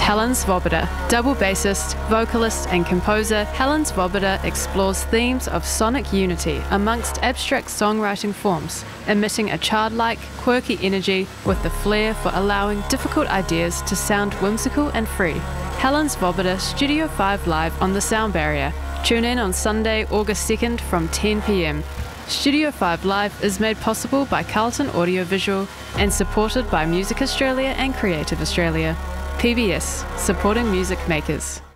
Helen Svoboda. Double bassist, vocalist and composer, Helen Svoboda explores themes of sonic unity amongst abstract songwriting forms, emitting a childlike, quirky energy with the flair for allowing difficult ideas to sound whimsical and free. Helen Svoboda Studio 5 Live on the Sound Barrier. Tune in on Sunday, August 2nd from 10 p.m. Studio 5 Live is made possible by Carlton Audiovisual and supported by Music Australia and Creative Australia. PBS, supporting music makers.